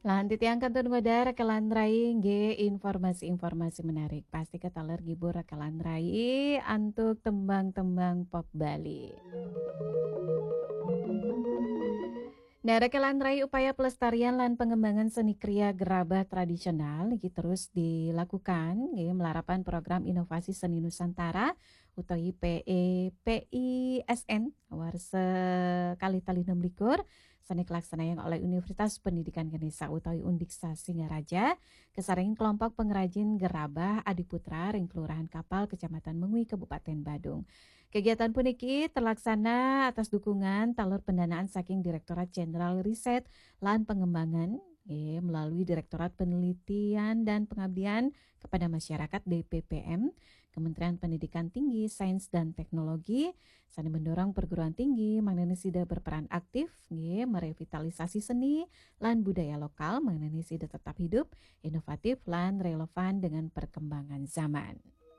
Lanti tiang kantun ngodar rekalan rai ge informasi-informasi menarik. Pasti kataler gibur rekalan rai antuk tembang-tembang pop Bali. Nah, rekalan rai upaya pelestarian dan pengembangan seni kriya gerabah tradisional iki terus dilakukan ya, melarapan program inovasi seni Nusantara atau PISN war sekali tali 6 seni kelaksana yang oleh Universitas Pendidikan Ganesha utawi Undiksa Singaraja kesaring kelompok pengrajin gerabah Adiputra ring Kelurahan Kapal Kecamatan Mengui Kabupaten Badung. Kegiatan puniki terlaksana atas dukungan talur pendanaan saking Direktorat Jenderal Riset lan Pengembangan melalui Direktorat Penelitian dan Pengabdian kepada Masyarakat DPPM, Kementerian Pendidikan Tinggi, Sains dan Teknologi, sani mendorong perguruan tinggi mengenai sida berperan aktif merevitalisasi seni lan budaya lokal mengenai sida tetap hidup, inovatif lan relevan dengan perkembangan zaman.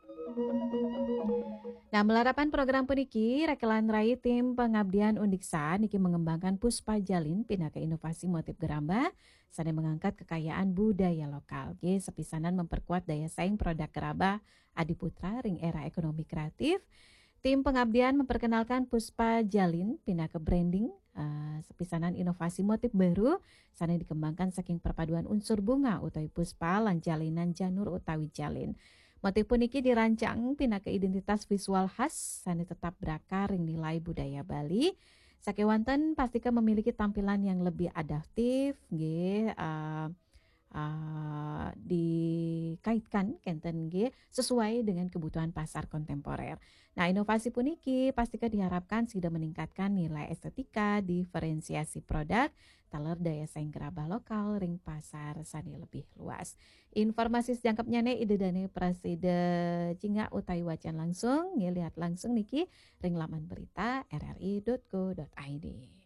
Nah, melarapan program puniki, Rekelan Rai tim pengabdian Undiksa niki mengembangkan Puspa Jalin pindah ke inovasi motif gerabah, sani mengangkat kekayaan budaya lokal. Sepisanan memperkuat daya saing produk gerabah Adiputra ring era ekonomi kreatif. Tim pengabdian memperkenalkan Puspa Jalin pindah ke branding, sepisanan inovasi motif baru, sani dikembangkan saking perpaduan unsur bunga utawi puspa lan jalinan janur utawi jalin. Motif puniki dirancang pindah ke identitas visual khas, sani tetap berakar ring nilai budaya Bali. Sakewanten pastikan memiliki tampilan yang lebih adaptif, dikaitkan kenten sesuai dengan kebutuhan pasar kontemporer. Nah, inovasi puniki pastikan diharapkan sudah meningkatkan nilai estetika, diferensiasi produk, taler daya saing gerabah lokal, ring pasar sani lebih luas. Informasi sejangkapnya ide dane prasida Cingak utai wacan langsung, lihat langsung niki ring laman berita rri.co.id.